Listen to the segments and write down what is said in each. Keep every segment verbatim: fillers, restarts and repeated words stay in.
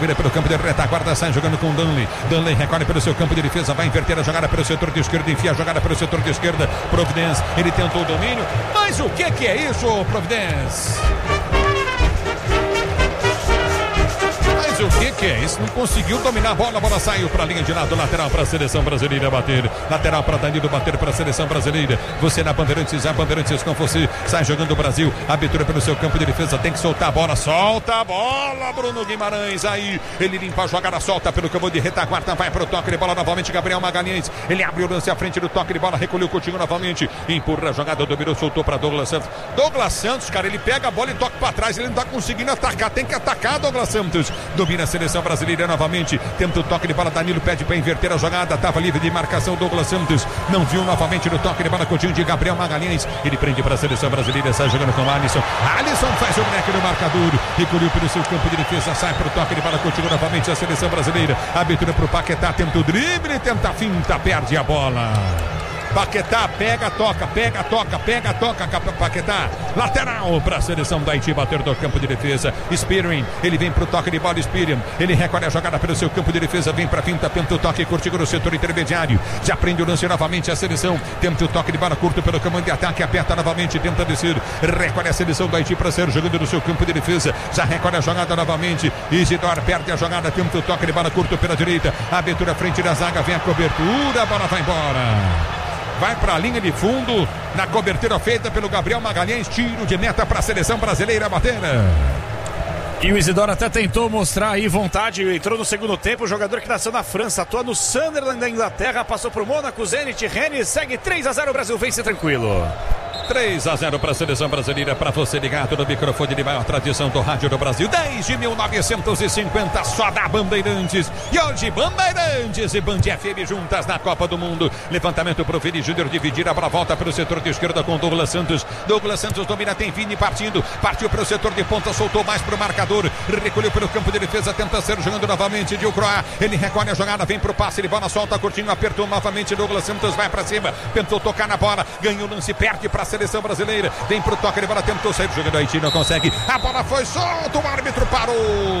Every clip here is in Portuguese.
vira pelo campo de retaguarda, sai jogando com Danley. Danley recolhe pelo seu campo de defesa, vai inverter a jogada pelo setor de esquerda, enfia a jogada pelo setor de esquerda. Providence, ele tentou o domínio, mas o que que é isso, Providence? O que que é isso? Não conseguiu dominar a bola, a bola saiu para a linha de lado, lateral para a seleção brasileira bater, lateral para Danilo bater para a seleção brasileira. Você na Bandeirantes, a Bandeirantes com você, sai jogando o Brasil, abertura pelo seu campo de defesa, tem que soltar a bola, solta a bola, Bruno Guimarães, aí ele limpa a jogada, solta pelo campo de retaguarda, vai para o toque de bola novamente, Gabriel Magalhães, ele abre o lance à frente do toque de bola, recolheu o Coutinho novamente, empurra a jogada, dominou, soltou para Douglas Santos. Douglas Santos, cara, ele pega a bola e toca para trás, ele não está conseguindo atacar, tem que atacar Douglas Santos. Domina a seleção brasileira novamente, tenta o toque de bola, Danilo pede para inverter a jogada, estava livre de marcação, Douglas Santos não viu novamente no toque de bola, Coutinho de Gabriel Magalhães, ele prende para a seleção brasileira, sai jogando com Alisson, Alisson faz o break no marcador, recolheu pelo seu campo de defesa, sai para o toque de bola, Coutinho novamente a seleção brasileira, abertura para o Paquetá, tenta o drible, tenta a finta, perde a bola. Paquetá, pega, toca, pega, toca, pega, toca, Paquetá, lateral para a seleção da Haiti, bater do campo de defesa, Spirin, ele vem para o toque de bola, Spirin, ele recolhe a jogada pelo seu campo de defesa, vem para a finta, tenta o toque curto no setor intermediário, já prende o lance novamente a seleção, tenta o toque de bola curto pelo comando de ataque, aperta novamente, tenta descer, recolhe a seleção da Haiti para ser jogando no seu campo de defesa, já recolhe a jogada novamente, Isidoro perde a jogada, tenta o toque de bola curto pela direita, abertura frente da zaga, vem a cobertura, a bola vai embora. Vai para a linha de fundo, na cobertura feita pelo Gabriel Magalhães, tiro de meta para a seleção brasileira bater. E o Isidoro até tentou mostrar aí vontade, entrou no segundo tempo, o jogador que nasceu na França, atua no Sunderland da Inglaterra, passou pro Mônaco, Zenit, Rennes, segue três a zero, o Brasil vence tranquilo. três a zero para a seleção brasileira, para você ligado no microfone de maior tradição do rádio do Brasil, desde mil novecentos e cinquenta, só da Bandeirantes. E hoje Bandeirantes e Band F M juntas na Copa do Mundo. Levantamento para o Vini Júnior dividir, a bola volta pelo setor de esquerda com Douglas Santos. Douglas Santos domina, tem Vini partindo, partiu para o setor de ponta, soltou mais para o marcador, recolheu pelo campo de defesa, tenta ser jogando novamente de Ucroa. Ele recolhe a jogada, vem para o passe, ele bola solta, curtinho, apertou novamente, Douglas Santos vai para cima, tentou tocar na bola, ganhou o lance, perde para a seleção brasileira, vem pro toque de bola, tentou sair jogando Haiti, não consegue, a bola foi solta, o árbitro parou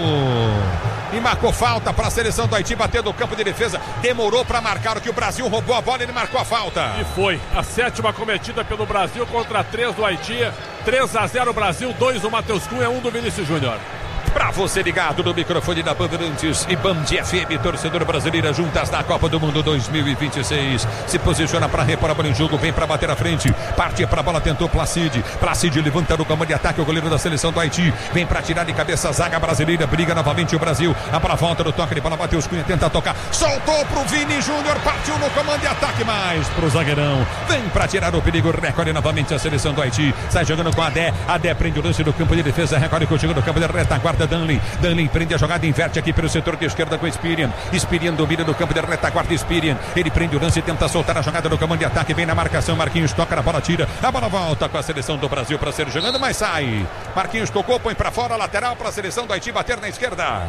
e marcou falta para a seleção do Haiti, bater do campo de defesa, demorou para marcar, o que o Brasil roubou a bola, ele marcou a falta. E foi a sétima cometida pelo Brasil contra três do Haiti, três a zero Brasil, dois do Matheus Cunha, um do Vinícius Júnior. Pra você ligado no microfone da Bandeirantes e Band F M, torcedor brasileira juntas na Copa do Mundo dois mil e vinte e seis. Se posiciona para repor a bola em jogo, vem para bater à frente, parte para a bola, tentou Placide. Placide levanta no comando de ataque, o goleiro da seleção do Haiti. Vem para tirar de cabeça a zaga brasileira, briga novamente o Brasil. A bola volta no toque de bola, Matheus Cunha tenta tocar, soltou pro Vini Júnior, partiu no comando de ataque, mais pro zagueirão. Vem para tirar o perigo, recolhe novamente a seleção do Haiti. Sai jogando com a Adé, Adé prende o lance do campo de defesa, recolhe contigo no campo de retaguarda. Danley, Danley prende a jogada, inverte aqui pelo setor de esquerda com Spirian. Spirian domina no campo de retaguarda, Spirian, ele prende o lance e tenta soltar a jogada no comando de ataque, vem na marcação, Marquinhos toca na bola, tira, a bola volta com a seleção do Brasil para ser jogando, mas sai. Marquinhos tocou, põe para fora, lateral para a seleção do Haiti bater na esquerda.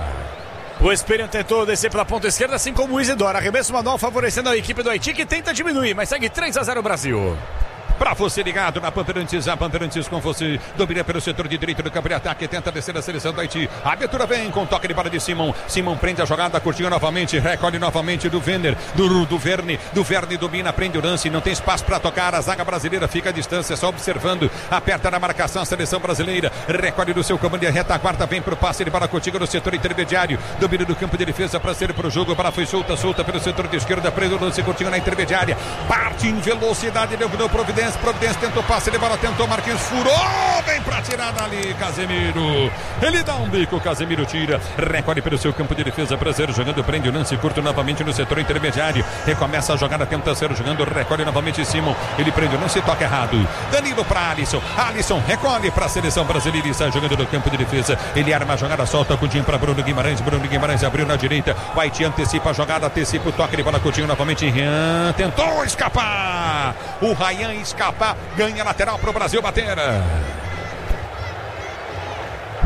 O Spirian tentou descer pela ponta esquerda, assim como o Isidoro, arremesso manual favorecendo a equipe do Haiti, que tenta diminuir, mas segue três a zero Brasil. Pra você ligado na Bandeirantes, a Bandeirantes com você, domina pelo setor de direito do campo de ataque, tenta descer a seleção do Haiti, a abertura vem com toque de bola de Simon, Simon prende a jogada, curtiu novamente, recolhe novamente do Werner, do, do Verne, do Verne domina, prende o lance, não tem espaço para tocar, a zaga brasileira fica à distância, só observando, aperta na marcação a seleção brasileira, recolhe do seu comando de retaguarda, vem pro passe de bola contigo no setor intermediário, domina do campo de defesa para ser pro jogo, a bola foi solta, solta pelo setor de esquerda, preso o lance, curtinho na intermediária, parte em velocidade, deu no Providência, Providência tentou passe de bola, tentou Marquinhos, furou, vem pra tirar dali Casemiro, ele dá um bico, Casemiro tira, recolhe pelo seu campo de defesa, Brasileiro jogando, prende o lance curto novamente no setor intermediário, recomeça a jogada, tenta ser jogando, recolhe novamente Simon, ele prende o lance, toca errado, Danilo pra Alisson, Alisson recolhe pra seleção brasileira e sai jogando no campo de defesa, ele arma a jogada, solta Coutinho pra Bruno Guimarães, Bruno Guimarães abriu na direita, o Haiti antecipa a jogada, antecipa o toque de bola, Coutinho novamente, Rian tentou escapar, o Ryan escapar, ganha lateral pro Brasil bater.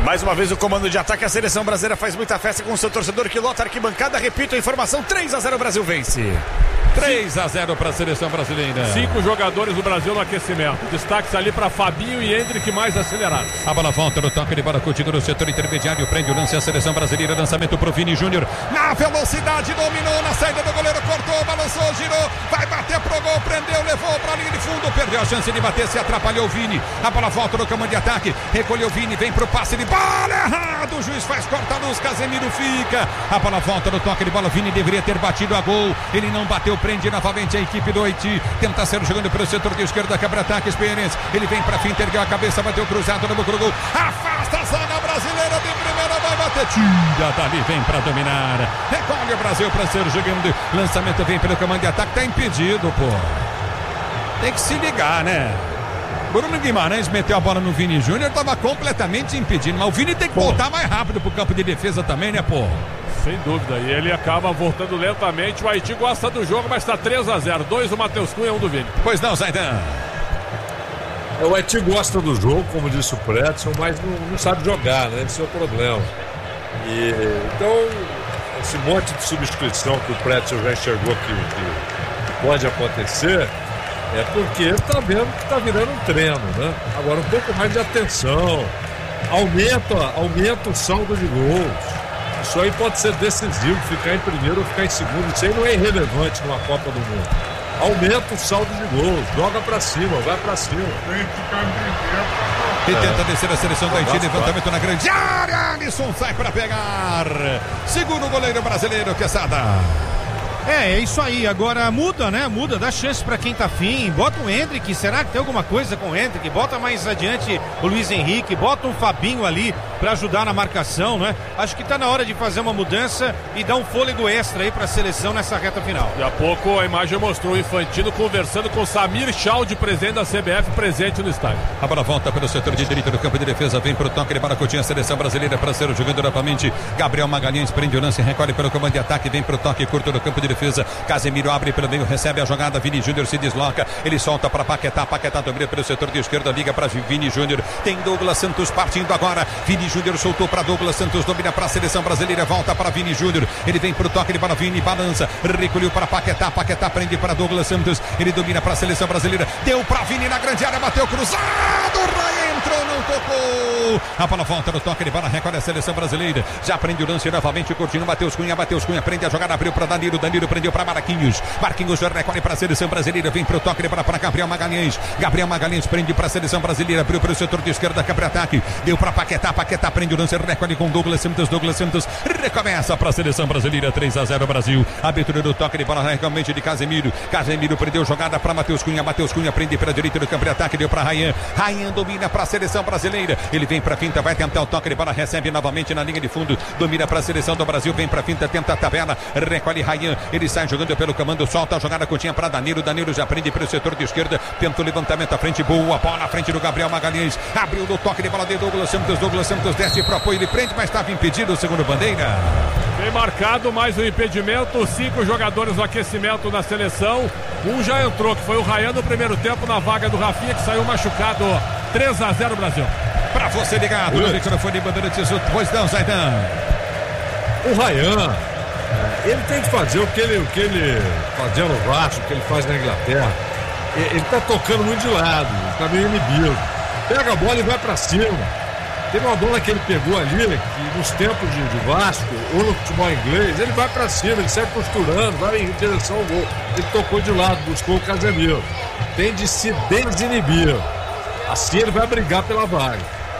Mais uma vez o comando de ataque, a seleção brasileira faz muita festa com o seu torcedor que lota a arquibancada. Repito a informação, três a zero Brasil vence. três a zero para a seleção brasileira. Cinco jogadores do Brasil no aquecimento. Destaques ali para Fabinho e Hendrick mais acelerados. A bola volta no toque de bola continua no setor intermediário. Prende o lance a seleção brasileira. Lançamento para o Vini Júnior. Na velocidade, dominou na saída do goleiro. Cortou, balançou, girou. Vai bater pro gol. Prendeu, levou para a linha de fundo. Perdeu a chance de bater, se atrapalhou o Vini. A bola volta no comando de ataque. Recolheu o Vini, vem pro passe de bola. Errado. O juiz faz corta-luz. Casemiro fica. A bola volta no toque de bola. Vini deveria ter batido a gol. Ele não bateu. Prende novamente a equipe do Haiti, tenta ser jogando pelo setor de esquerda, quebra-ataque, experiência, ele vem pra finta, ergueu a cabeça, bateu cruzado no boca do gol, afasta a zaga brasileira de primeira, vai bater, tira dali, vem pra dominar, recolhe o Brasil pra ser jogando, lançamento vem pelo comando de ataque, tá impedido, pô, tem que se ligar, né? Bruno Guimarães meteu a bola no Vini Júnior, tava completamente impedido, mas o Vini tem que pô. voltar mais rápido pro campo de defesa também, né, pô? Sem dúvida, e ele acaba voltando lentamente. O Haiti gosta do jogo, mas está três a zero. Dois do Matheus Cunha, um do Vini. Pois não, Zaidan. O Haiti gosta do jogo, como disse o Pretzel, mas não, não sabe jogar, né? Esse é o problema. E, então, esse monte de substituição que o Pretzel já enxergou que, que pode acontecer, é porque ele está vendo que está virando um treino, né? Agora, um pouco mais de atenção. Aumenta, aumenta o saldo de gols. Isso aí pode ser decisivo, ficar em primeiro ou ficar em segundo. Isso aí não é irrelevante numa Copa do Mundo. Aumenta o saldo de gols, joga pra cima, vai pra cima. E tenta descer a seleção do Haiti, levantamento na grande área. Alisson sai pra pegar. Segura o goleiro brasileiro, Quesada. É, é isso aí, agora muda, né, muda, dá chance pra quem tá afim, bota o Hendrick, será que tem alguma coisa com o Hendrick, bota mais adiante o Luiz Henrique, bota um Fabinho ali pra ajudar na marcação, né, acho que tá na hora de fazer uma mudança e dar um fôlego extra aí pra seleção nessa reta final. Daqui a pouco a imagem mostrou o Infantino conversando com o Samir Chaldi, presidente da C B F, presente no estádio. A bola volta pelo setor de direita do campo de defesa, vem pro toque de Baracotinha, a seleção brasileira pra ser jogando novamente, Gabriel Magalhães prende o lance, recolhe pelo comando de ataque, vem pro toque curto do campo de defesa, Casemiro abre pelo meio, recebe a jogada, Vini Júnior se desloca, ele solta para Paquetá, Paquetá domina pelo setor de esquerda, liga para Vini Júnior, tem Douglas Santos partindo agora, Vini Júnior soltou para Douglas Santos, domina para a seleção brasileira, volta para Vini Júnior, ele vem pro toque de bola, Vini balança, recolheu para Paquetá, Paquetá prende para Douglas Santos, ele domina para a seleção brasileira, deu para Vini na grande área, bateu cruzado, Ray entrou, não tocou, a bola volta no toque de bola, recolhe a seleção brasileira, já prende o lance novamente, curtindo Matheus Cunha, Matheus Cunha prende a jogada, abriu para Danilo, Danilo prendeu para Marquinhos, Marquinhos recolhe para a seleção brasileira, vem para o toque de bola para Gabriel Magalhães, Gabriel Magalhães prende para a seleção brasileira, abriu para o setor de esquerda, quebra ataque, deu para Paquetá, Paquetá prende o lance, recolhe com Douglas Santos, Douglas Santos recomeça para a seleção brasileira, três a zero Brasil, abertura do toque de bola realmente de Casemiro, Casemiro prendeu jogada para Matheus Cunha, Matheus Cunha prende para a direita do campo de ataque, deu para Ryan, Ryan domina para a seleção brasileira, ele vem para a finta, vai tentar o toque de bola, recebe novamente na linha de fundo, domina para a seleção do Brasil, vem para a finta, tenta a tabela, recolhe Ryan, ele sai jogando pelo comando, solta a jogada, Coutinho para Danilo, Danilo já prende pelo setor de esquerda, tenta o levantamento à frente, boa bola na frente do Gabriel Magalhães, abriu do toque de bola de Douglas Santos, Douglas Santos desce para o apoio, ele prende, mas estava impedido, segundo bandeira. Bem marcado, mais um impedimento, cinco jogadores no aquecimento na seleção, um já entrou, que foi o Ryan no primeiro tempo, na vaga do Rafinha, que saiu machucado, três a zero Brasil. Para você ligado no microfone de Bandeirantes, pois não, Zaidan. O Ryan, ele tem que fazer o que ele, o que ele fazia no Vasco, o que ele faz na Inglaterra. Ele está tocando muito de lado, está meio inibido. Pega a bola e vai para cima. Teve uma bola que ele pegou ali, que nos tempos de, de Vasco, ou no futebol inglês, ele vai para cima, ele sai posturando, vai em direção ao gol. Ele tocou de lado, buscou o Casemiro. Tem de se desinibir. Assim ele vai brigar pela vaga.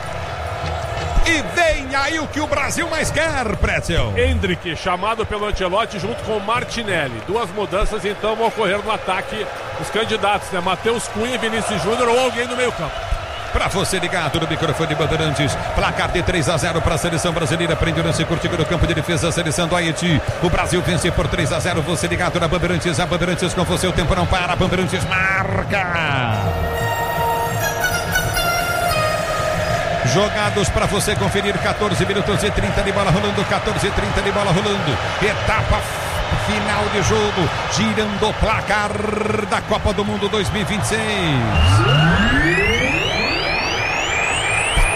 E vem aí o que o Brasil mais quer, Pretzel. Hendrick, chamado pelo Ancelotti junto com Martinelli. Duas mudanças então vão ocorrer no ataque. Os candidatos, né? Matheus Cunha e Vinícius Júnior ou alguém no meio campo. Para você ligado no microfone de Bandeirantes, placar de três a zero para a seleção brasileira, prende o lance curtido no campo de defesa, a seleção do Haiti. O Brasil vence por três a zero, você ligado na Bandeirantes, a Bandeirantes com você, o tempo não para, Bandeirantes marca. Jogados para você conferir, quatorze minutos e trinta de bola rolando, quatorze e trinta de bola rolando, etapa final de jogo, girando o placar da Copa do Mundo dois mil e vinte e seis.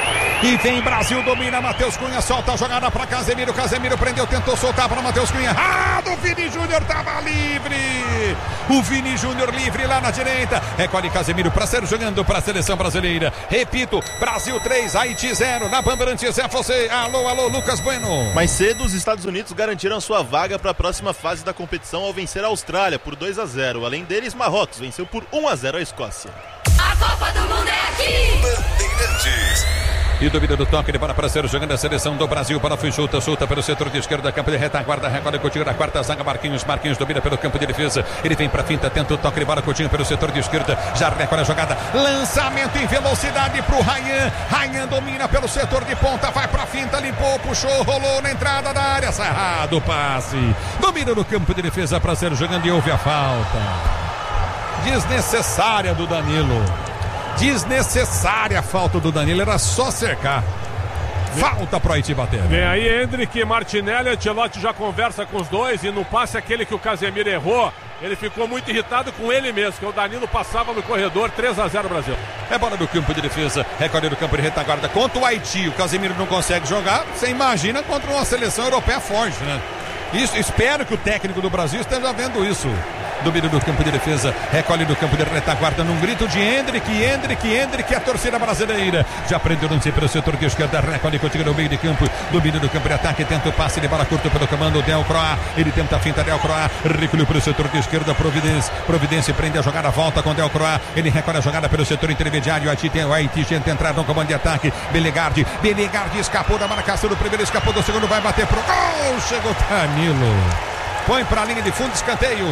E vem Brasil, domina, Matheus Cunha, solta a jogada para Casemiro, Casemiro prendeu, tentou soltar para Matheus Cunha, ah, do Vini Júnior, tava livre, o Vini Júnior livre lá na direita, recolhe Casemiro para ser jogando para a seleção brasileira, repito, Brasil três, Haiti zero, na Bandeirantes é você, alô, alô, Lucas Bueno. Mais cedo, os Estados Unidos garantiram sua vaga para a próxima fase da competição ao vencer a Austrália por dois a zero, além deles, Marrocos venceu por um a zero a Escócia. A Copa do Mundo é aqui! Bandeirantes. E domina do toque, ele para para ser jogando a seleção do Brasil, para foi chuta, chuta pelo setor de esquerda, campo de retaguarda, recolhe Coutinho na quarta zaga, Marquinhos, Marquinhos domina pelo campo de defesa, ele vem para finta, tenta o toque, ele para Coutinho pelo setor de esquerda, já recolhe a jogada, lançamento em velocidade pro Ryan, Ryan domina pelo setor de ponta, vai para finta, limpou, puxou, rolou na entrada da área, cerrado o passe, domina no campo de defesa para ser jogando e houve a falta desnecessária do Danilo. Desnecessária a falta do Danilo, era só cercar. Falta pro Haiti bater. Vem aí Endrick, Martinelli, Ancelotti já conversa com os dois e no passe aquele que o Casemiro errou, ele ficou muito irritado com ele mesmo, que o Danilo passava no corredor, três a zero Brasil. É bola do campo de defesa, recolhe do campo de retaguarda contra o Haiti, o Casemiro não consegue jogar, você imagina contra uma seleção europeia forte, né? Isso, espero que o técnico do Brasil esteja vendo isso. Domínio do campo de defesa, recolhe do campo de retaguarda num grito de Endrick, Endrick, Endrick, a torcida brasileira. Já prendeu não sei pelo setor de esquerda, recolhe Coutinho no meio de campo, domínio do campo de ataque, tenta o passe de bola curta pelo comando Del Croix, ele tenta a finta Del Croix, recolheu pelo setor de esquerda, Providência, Providência prende a jogada, volta com Del Croix, ele recolhe a jogada pelo setor intermediário, Haiti tem o Haiti, tenta entrar no comando de ataque, Belegardi, Belegardi escapou da marcação do primeiro, escapou do segundo, vai bater pro gol, chegou Danilo, põe pra linha de fundo, escanteio.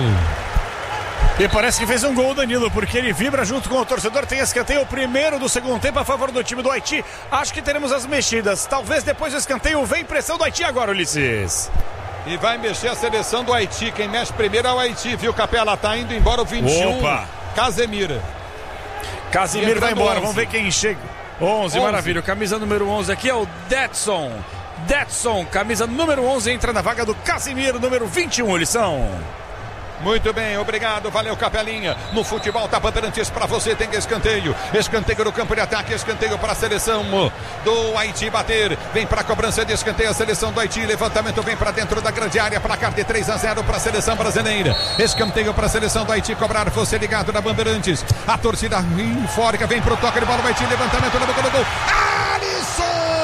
E parece que fez um gol o Danilo, porque ele vibra junto com o torcedor, tem escanteio, o primeiro do segundo tempo a favor do time do Haiti. Acho que teremos as mexidas, talvez depois do escanteio vem pressão do Haiti agora, Ulisses. E vai mexer a seleção do Haiti, quem mexe primeiro é o Haiti, viu, Capela? Tá indo embora o vinte e um, Opa. Casemiro. Casemiro vai embora, onze. Vamos ver quem chega. onze, onze. Maravilha, camisa número onze aqui é o Detson. Detson, camisa número onze, entra na vaga do Casemiro, número vinte e um, Ulisson. Muito bem, obrigado, valeu Capelinha. No futebol tá Bandeirantes pra você, tem escanteio. Escanteio no campo de ataque, escanteio para a seleção do Haiti bater. Vem pra cobrança de escanteio a seleção do Haiti. Levantamento vem pra dentro da grande área, placar de três a zero para a seleção brasileira. Escanteio para a seleção do Haiti cobrar, você ligado na Bandeirantes. A torcida eufórica vem pro toque de bola do Haiti, levantamento na boca do gol. Alisson!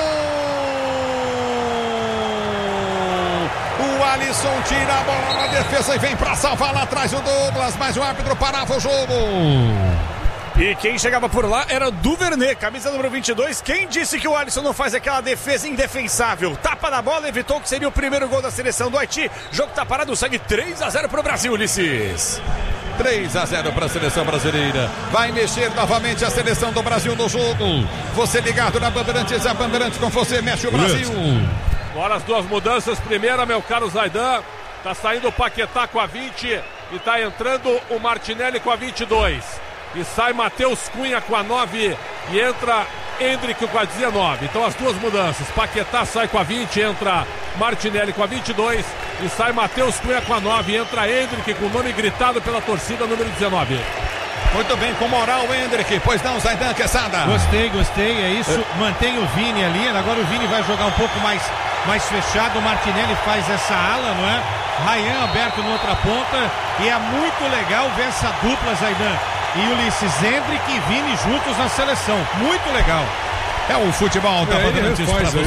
O Alisson tira a bola na defesa e vem para salvar lá atrás o Douglas, mas o árbitro parava o jogo. E quem chegava por lá era o Duvernay, camisa número vinte e dois. Quem disse que o Alisson não faz aquela defesa indefensável? Tapa na bola, evitou que seria o primeiro gol da seleção do Haiti. Jogo tá parado, segue três a zero pro Brasil, Ulisses. três a zero para a seleção brasileira. Vai mexer novamente a seleção do Brasil no jogo. Você ligado na Bandeirantes, a Bandeirantes com você, mexe o Brasil. Agora as duas mudanças. Primeira, meu caro Zaidan, tá saindo o Paquetá com a vinte e tá entrando o Martinelli com a vinte e dois. E sai Matheus Cunha com a nove e entra Endrick com a dezenove. Então as duas mudanças. Paquetá sai com a vinte, entra Martinelli com a vinte e dois e sai Matheus Cunha com a nove, entra Endrick com o nome gritado pela torcida, número dezenove. Muito bem, com moral o Endrick, pois não, Zaidan, Quesada. Gostei, gostei, é isso, é. Mantém o Vini ali, agora o Vini vai jogar um pouco mais, mais fechado, o Martinelli faz essa ala, não é? Ryan aberto na outra ponta, e é muito legal ver essa dupla, Zaidan, e Ulisses, Endrick e Vini juntos na seleção, muito legal. É o futebol da Bandeirantes pra você.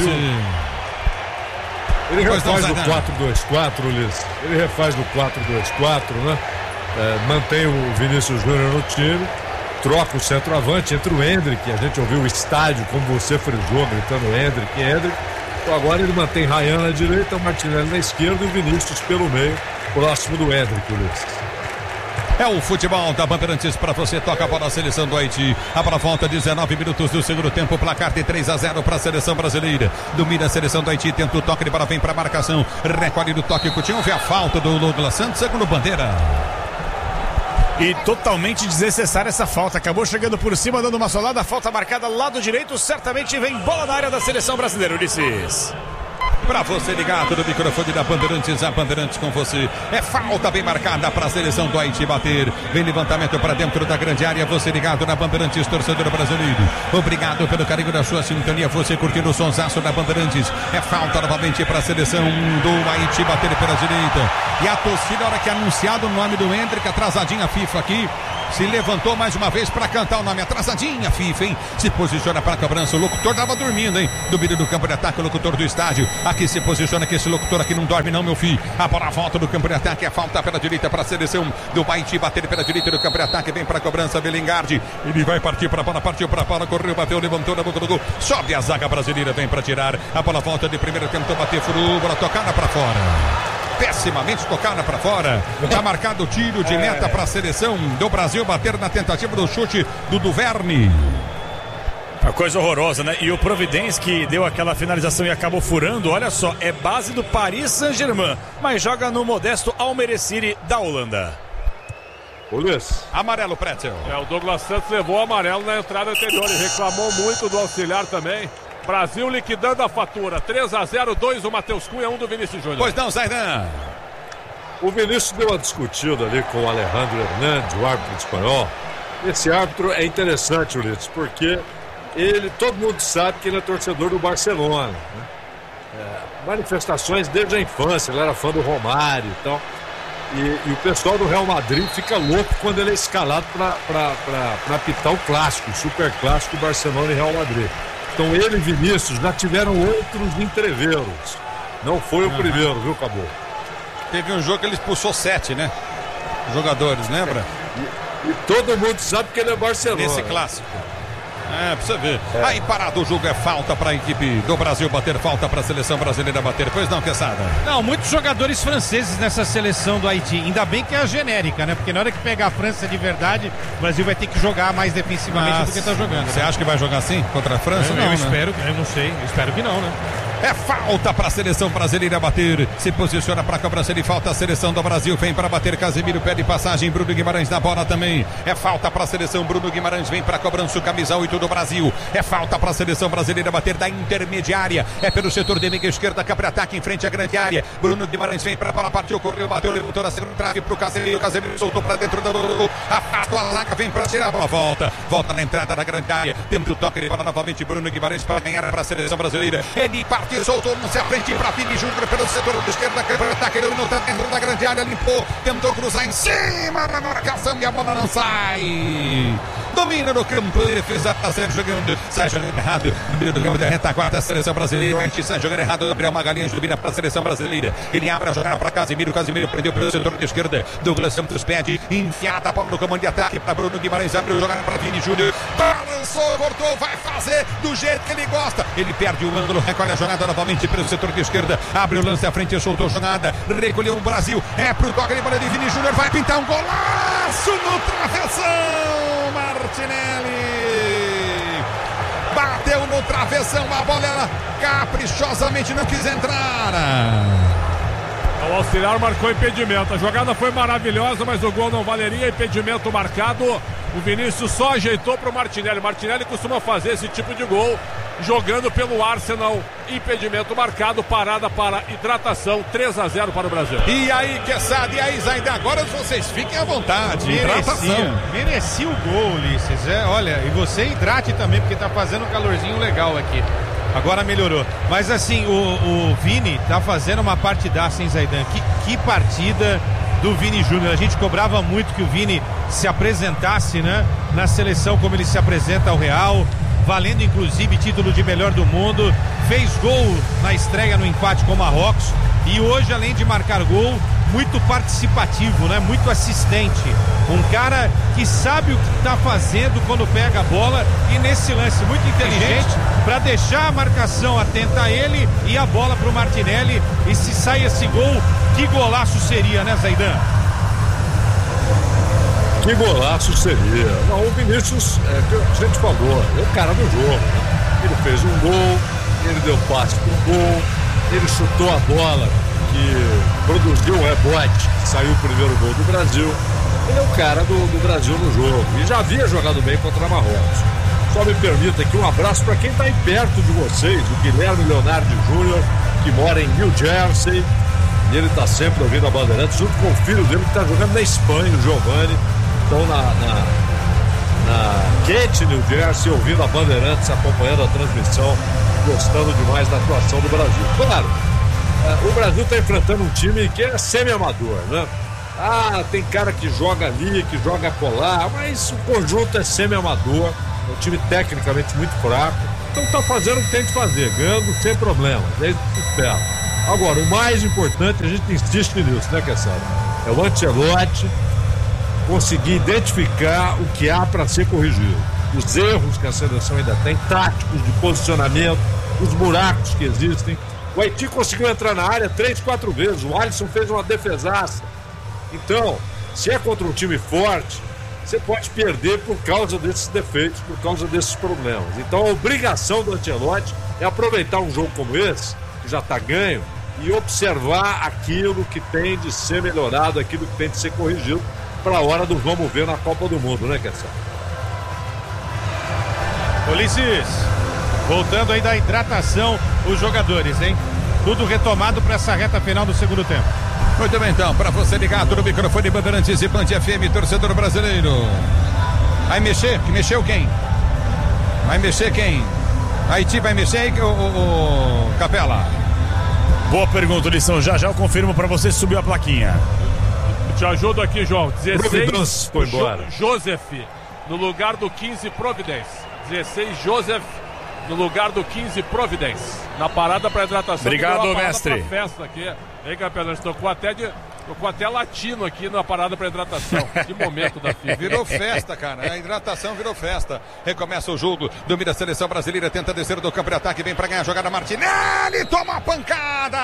Ele refaz no quatro dois quatro, Ulisses, ele refaz no quatro dois quatro, né? É, mantém o Vinícius Júnior no time, troca o centroavante, entra o Endrick, a gente ouviu o estádio, como você frisou, gritando Endrick, Endrick. Então agora ele mantém Ryan na direita, o Martinelli na esquerda e o Vinícius pelo meio, próximo do Endrick, Ulisses. É o futebol da Bandeirantes para você, toca a bola a seleção do Haiti. A bola volta, dezenove minutos do segundo tempo, placar de três a zero para a seleção brasileira. Domina a seleção do Haiti, tenta o toque de bola, vem para a marcação, recolhe do toque, Coutinho, vê a falta do Douglas Santos, segundo bandeira. E totalmente desnecessária essa falta, acabou chegando por cima, dando uma solada, falta marcada lado direito, certamente vem bola na área da seleção brasileira, Ulisses. Pra você ligado no microfone da Bandeirantes, a Bandeirantes com você. É falta bem marcada para a seleção do Haiti bater. Vem levantamento para dentro da grande área. Você ligado na Bandeirantes, torcedor brasileiro. Obrigado pelo carinho da sua sintonia. Você curtindo o sonsaço da Bandeirantes. É falta novamente para a seleção do Haiti bater pela direita. E a torcida, na hora que é anunciado o nome do Hendrick, atrasadinha FIFA aqui, se levantou mais uma vez para cantar o nome. Atrasadinha FIFA, hein? Se posiciona para a cobrança. O locutor tava dormindo, hein? Do meio do campo de ataque, o locutor do estádio. Aqui se posiciona, que esse locutor aqui não dorme não, meu filho. A bola volta do campo de ataque. É falta pela direita para a seleção do Haiti bater pela direita do campo de ataque. Vem para a cobrança, Bellingardi. Ele vai partir para a bola, partiu para a bola, correu, bateu, levantou na boca do gol. Sobe a zaga brasileira, vem para tirar. A bola volta de primeiro, tentou bater, furou, bola tocada para fora. Pessimamente tocada para fora. Está marcado o tiro de meta para a seleção do Brasil bater na tentativa do chute do Duverne. Uma coisa horrorosa, né? E o Providence, que deu aquela finalização e acabou furando, olha só, é base do Paris Saint-Germain, mas joga no modesto Almereciri da Holanda. Luiz. Amarelo, Pretzel. É, o Douglas Santos levou o amarelo na entrada anterior e reclamou muito do auxiliar também. Brasil liquidando a fatura. três a zero, dois do Matheus Cunha, um do Vinícius Júnior. Pois não, Zaidan. O Vinícius deu uma discutida ali com o Alejandro Hernandes, o árbitro espanhol. Esse árbitro é interessante, Ulisses, porque ele, todo mundo sabe que ele é torcedor do Barcelona, né? É, manifestações desde a infância, ele era fã do Romário e tal. E, e o pessoal do Real Madrid fica louco quando ele é escalado para apitar o clássico, o super clássico Barcelona e Real Madrid. Então ele e Vinícius já tiveram outros entreveros. Não foi o uhum. primeiro, viu, Cabo? Teve um jogo que ele expulsou sete, né? Jogadores, lembra? E, e todo mundo sabe que ele é Barcelona. Nesse clássico. É, pra você ver. É. Aí parado o jogo, é falta para a equipe do Brasil bater, falta para a seleção brasileira bater. Pois não, Quesada? Não, muitos jogadores franceses nessa seleção do Haiti. Ainda bem que é a genérica, né? Porque na hora que pegar a França de verdade, o Brasil vai ter que jogar mais defensivamente ah, do que está jogando. Você né? acha que vai jogar assim contra a França? Eu, não, eu né? espero, eu não sei, eu espero que não, né? É falta para a seleção brasileira bater. Se posiciona para a cobrança, ele falta a seleção do Brasil. Vem para bater, Casemiro pede passagem. Bruno Guimarães na bola também. É falta para a seleção. Bruno Guimarães vem para a cobrança, o camisa oito do Brasil. É falta para a seleção brasileira bater da intermediária. É pelo setor de meia esquerda, capra ataque em frente à grande área. Bruno Guimarães vem para a bola, partiu, correu, bateu, levantou na segunda trave para o Casemiro. Casemiro soltou para dentro do gol. Afasta a zaga, vem para tirar a bola. Volta, volta na entrada da grande área. Temos o toque, ele fala novamente Bruno Guimarães para ganhar para a seleção brasileira. Ele partiu, soltou, não se frente para Vini Júnior pelo setor de esquerda, quebra ataque, ele não está dentro da grande área, limpou, tentou cruzar em cima da marcação e a bola não sai. Domina no campo, defesa para Sérgio jogando, sai jogando errado, no meio do campo da retaguarda, a seleção brasileira, antes sai jogando errado, Gabriel Magalhães domina para a seleção brasileira, ele abre a jogada para Casemiro, Casemiro prendeu pelo setor de esquerda, Douglas Santos pede, enfiada a bola no comando de ataque para Bruno Guimarães, abre a jogada para Vini Júnior, balançou, cortou, vai fazer do jeito que ele gosta, ele perde o ângulo, recolhe a jogada novamente pelo setor de esquerda, abre o lance à frente, soltou a jogada, recolheu o Brasil, é pro toque de bola de Vini Júnior, vai pintar um golaço no travessão, Martinelli, bateu no travessão, a bola ela caprichosamente não quis entrar. O auxiliar marcou impedimento, a jogada foi maravilhosa, mas o gol não valeria, impedimento marcado. O Vinícius só ajeitou para o Martinelli. Martinelli costuma fazer esse tipo de gol jogando pelo Arsenal. Impedimento marcado, parada para hidratação, três a zero para o Brasil. E aí, Quesada, e aí, Zaida, agora vocês fiquem à vontade. Hidratação. Merecia o gol, Ulisses. É, olha, e você hidrate também, porque tá fazendo um calorzinho legal aqui. Agora melhorou. Mas assim, o, o Vini tá fazendo uma partidaça, hein, Zaidan? Que, que partida do Vini Júnior. A gente cobrava muito que o Vini se apresentasse, né, na seleção como ele se apresenta ao Real, valendo inclusive título de melhor do mundo. Fez gol na estreia no empate com o Marrocos e hoje, além de marcar gol, muito participativo, né? Muito assistente. Um cara que sabe o que está fazendo quando pega a bola e nesse lance muito inteligente para deixar a marcação atenta a ele e a bola para o Martinelli. E se sai esse gol, que golaço seria, né, Zaidan? Que golaço seria. Não, o Vinícius, é, a gente falou, é o cara do jogo. Ele fez um gol, ele deu passe pro gol, ele chutou a bola que produziu o rebote, saiu o primeiro gol do Brasil. Ele é o cara do, do Brasil no jogo e já havia jogado bem contra Marrocos. Só me permita aqui um abraço para quem está aí perto de vocês, o Guilherme Leonardo Júnior, que mora em New Jersey. E ele está sempre ouvindo a Bandeirantes, junto com o filho dele que está jogando na Espanha, o Giovanni. Estão na, na, na Kent, New Jersey, ouvindo a Bandeirantes, acompanhando a transmissão, gostando demais da atuação do Brasil. Claro, o Brasil está enfrentando um time que é semi-amador, né? Ah, tem cara que joga ali, que joga colar, mas o conjunto é semi-amador, é um time tecnicamente muito fraco, então tá fazendo o que tem que fazer, ganhando sem problema, é isso que espera. Agora, o mais importante, a gente insiste nisso, né, Kessara? É o Ancelotti conseguir identificar o que há para ser corrigido, os erros que a seleção ainda tem, táticos de posicionamento, os buracos que existem. O Haiti conseguiu entrar na área três, quatro vezes, o Alisson fez uma defesaça. Então, se é contra um time forte, você pode perder por causa desses defeitos, por causa desses problemas. Então, a obrigação do Ancelotti é aproveitar um jogo como esse, que já está ganho, e observar aquilo que tem de ser melhorado, aquilo que tem de ser corrigido para a hora do vamos ver na Copa do Mundo, né, Kessel? Ulisses, voltando aí da hidratação, os jogadores, hein? Tudo retomado para essa reta final do segundo tempo. Muito bem, então, para você ligado no microfone Bandeirantes e Band F M, torcedor brasileiro. Vai mexer? Que mexeu quem? Vai mexer quem? Haiti vai mexer, o, o, o Capela? Boa pergunta, Lição. Já já eu confirmo para você, subiu a plaquinha. Te ajudo aqui, João. dezesseis foi embora. Jo- Joseph no lugar do quinze Providence. dezesseis Joseph no lugar do quinze Providence. Na parada para hidratação. Obrigado, parada mestre. Pra festa aqui. Hein, Capelão? Tocou até de tocou até latino aqui na parada para hidratação. Que momento da FIFA. Virou festa, cara. A hidratação virou festa. Recomeça o jogo. Domina a seleção brasileira. Tenta descer do campo de ataque. Vem para ganhar a jogada. Martinelli toma a pancada.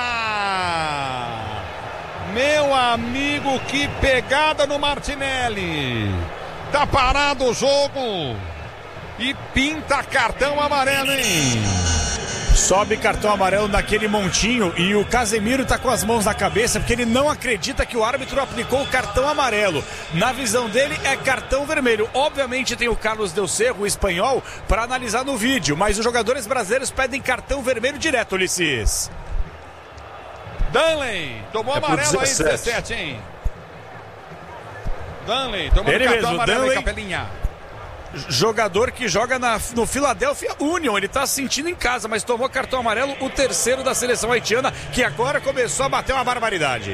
Meu amigo, que pegada no Martinelli. Tá parado o jogo. E pinta cartão amarelo, hein? Sobe cartão amarelo naquele montinho e o Casemiro tá com as mãos na cabeça porque ele não acredita que o árbitro aplicou o cartão amarelo. Na visão dele é cartão vermelho. Obviamente tem o Carlos Del Cerro, o espanhol, para analisar no vídeo, mas os jogadores brasileiros pedem cartão vermelho direto, Ulisses. Danley tomou É amarelo aí, dezessete. dezessete, hein? Danley tomou Ele cartão mesmo, amarelo Danley. aí, Capelinha. Jogador que joga na, no Philadelphia Union, ele tá se sentindo em casa, mas tomou cartão amarelo, o terceiro da seleção haitiana, que agora começou a bater uma barbaridade.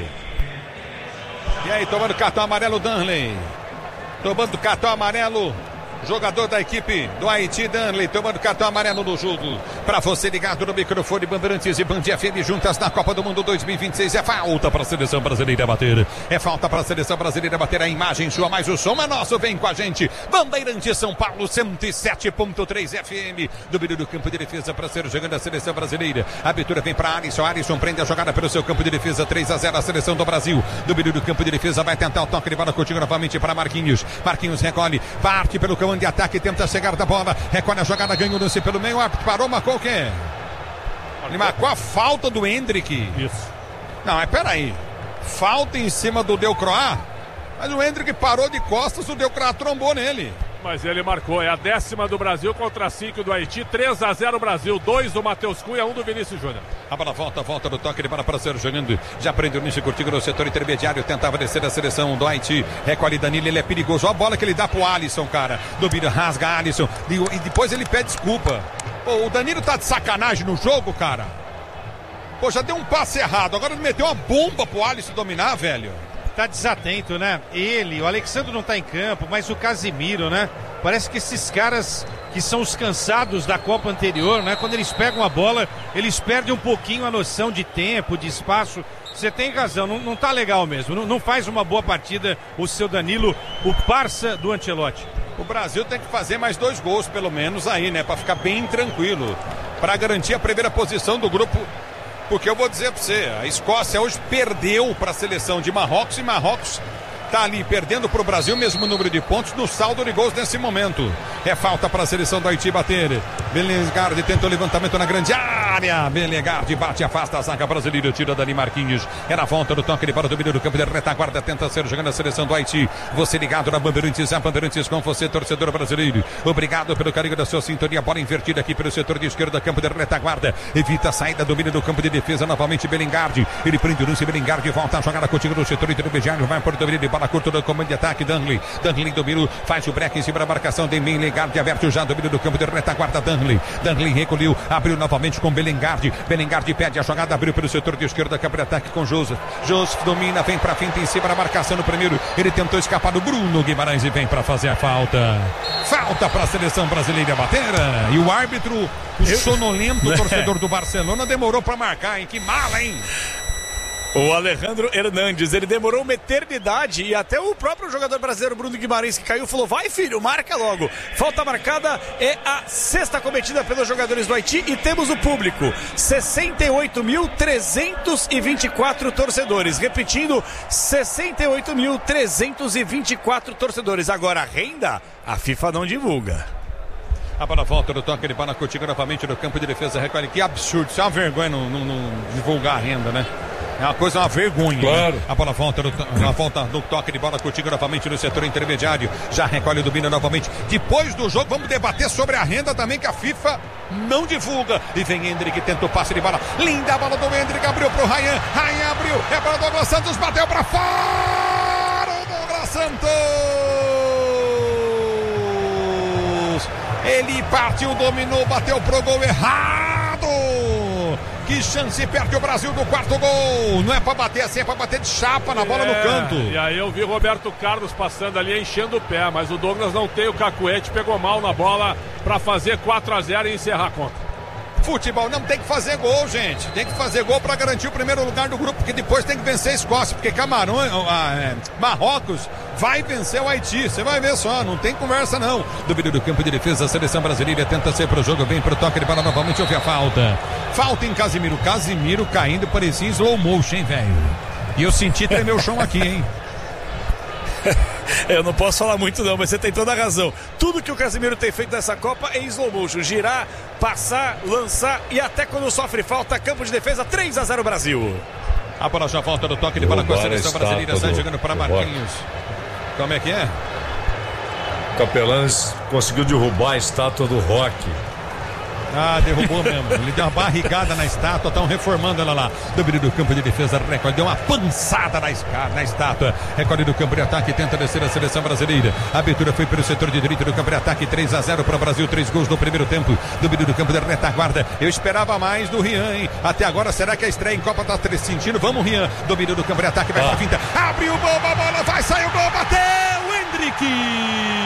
E aí, tomando cartão amarelo, Danley. Tomando cartão amarelo, jogador da equipe do Haiti, Danley, tomando cartão amarelo no jogo. Pra você ligado no microfone Bandeirantes e Band F M juntas na Copa do Mundo dois mil e vinte e seis. É falta pra seleção brasileira bater. É falta pra seleção brasileira bater. A imagem sua, mas o som é nosso. Vem com a gente. Bandeirantes São Paulo, cento e sete ponto três F M. Domínio do campo de defesa pra ser jogando a seleção brasileira. A abertura vem pra Alisson. Alisson prende a jogada pelo seu campo de defesa. três a zero a seleção do Brasil. Domínio do campo de defesa. Vai tentar o toque de bola. Continua novamente para Marquinhos. Marquinhos recolhe. Parte pelo comando de ataque. Tenta chegar da bola. Recolhe a jogada. Ganha o lance pelo meio. Parou, marcou o quê? Ele marcou a falta do Hendrick. Isso. Não, mas peraí. Falta em cima do Delcroix. Mas o Hendrick parou de costas. O Delcroix trombou nele. Mas ele marcou, é a décima do Brasil contra cinco do Haiti, três a zero Brasil, dois do Matheus Cunha, um do Vinícius Júnior. A bola volta, volta do toque de bola para ser jogando. Já prende o Nishi Curtigo no setor intermediário, tentava descer a seleção do Haiti. Recolhe Danilo, ele é perigoso. Olha a bola que ele dá pro Alisson, cara. Domina, rasga Alisson. E depois ele pede desculpa. Pô, o Danilo tá de sacanagem no jogo, cara. Pô, já deu um passe errado. Agora ele meteu uma bomba pro Alisson dominar, velho. Tá desatento, né? Ele, o Alexandre não tá em campo, mas o Casemiro, né? Parece que esses caras que são os cansados da Copa anterior, né? Quando eles pegam a bola, eles perdem um pouquinho a noção de tempo, de espaço. Você tem razão, não, não tá legal mesmo. Não, não faz uma boa partida o seu Danilo, o parça do Ancelotti. O Brasil tem que fazer mais dois gols, pelo menos aí, né? Pra ficar bem tranquilo. Pra garantir a primeira posição do grupo. Porque eu vou dizer pra você, a Escócia hoje perdeu para a seleção de Marrocos e Marrocos tá ali perdendo para o Brasil o mesmo número de pontos no saldo de gols nesse momento. É falta para a seleção do Haiti bater. Belensgaard tenta o levantamento na grande área. área. Belengard bate, afasta a zaga brasileira, tira dali Marquinhos. É na volta do toque de bola, domínio do campo de retaguarda, tenta ser jogando a seleção do Haiti. Você ligado na Bandeirantes, a Bandeirantes com você, torcedor brasileiro. Obrigado pelo carinho da sua sintonia. Bola invertida aqui pelo setor de esquerda, campo de retaguarda. Evita a saída, domínio do campo de defesa, novamente Belengard. Ele prende o lance, Belengard volta a jogada contigo no setor intermediário. Vai por domínio de bola curta do comando de ataque, Danley. Danley domínio, faz o break em cima da marcação de Belengard, aberto já, domínio do campo de retaguarda, Danley. Danley recolheu, abriu novamente com Belengard. Belengard pede a jogada, abriu pelo setor de esquerda, campo de ataque com Joseph. Joseph domina, vem pra frente em cima da marcação no primeiro. Ele tentou escapar do Bruno Guimarães e vem pra fazer a falta. Falta pra seleção brasileira bater. E o árbitro, o sonolento torcedor do Barcelona, demorou pra marcar, hein? Que mala, hein? O Alejandro Hernandes, ele demorou uma eternidade e até o próprio jogador brasileiro Bruno Guimarães, que caiu, falou: vai filho, marca logo. Falta marcada, é a sexta cometida pelos jogadores do Haiti e temos o público, sessenta e oito mil trezentos e vinte e quatro torcedores, repetindo, sessenta e oito mil trezentos e vinte e quatro torcedores. Agora a renda, a FIFA não divulga. A bola volta do toque de bola contigo novamente no campo de defesa, recolhe. Que absurdo, isso é uma vergonha não, não, não divulgar a renda, né? É uma coisa, uma vergonha. Claro. Né? A bola volta no, na volta do toque de bola contigo novamente no setor intermediário. Já recolhe o domínio novamente. Depois do jogo, vamos debater sobre a renda também, que a FIFA não divulga. E vem Hendrick, tenta o passe de bola. Linda a bola do Hendrick, abriu pro Ryan. Ryan abriu, é para o Douglas Santos, bateu pra fora. O Douglas Santos. Ele partiu, dominou, bateu pro gol errado. Que chance perde o Brasil do quarto gol. Não é pra bater assim, é pra bater de chapa na bola é, no canto. E aí eu vi o Roberto Carlos passando ali, enchendo o pé. Mas o Douglas não tem o cacuete, pegou mal na bola pra fazer quatro a zero e encerrar a conta. Futebol não tem que fazer gol, gente. Tem que fazer gol para garantir o primeiro lugar do grupo, porque depois tem que vencer a Escócia, porque Camarões, ah, é, Marrocos vai vencer o Haiti. Você vai ver só, não tem conversa não. Domínio do campo de defesa, a seleção brasileira tenta ser pro jogo, vem pro toque de bola novamente, houve a falta. Falta em Casimiro. Casimiro caindo, parecia slow motion, hein, velho? E eu senti tremer o chão aqui, hein? Eu não posso falar muito não, mas você tem toda a razão. Tudo que o Casemiro tem feito nessa Copa é em slow motion, girar, passar, lançar e até quando sofre falta, campo de defesa, três a zero Brasil. A bola já volta do toque de bola com a seleção brasileira, sai jogando para Marquinhos. Como é que é? Capelães conseguiu derrubar a estátua do Rock. Ah, derrubou mesmo. Ele deu uma barrigada na estátua, estão reformando ela lá. Domínio do campo de defesa, recolhe, deu uma pançada na, escada, na estátua. Recolhe do campo de ataque, tenta descer a seleção brasileira. A abertura foi pelo setor de direito do campo de ataque, três a zero para o Brasil, três gols no primeiro tempo. Domínio do campo de retaguarda. Eu esperava mais do Rian, hein? Até agora, será que a estreia em Copa tá sentindo? Vamos, Rian. Domínio do campo de ataque, vai ah. pra finta. Abriu o gol, a bola vai, sai o gol, bateu! Hendrick!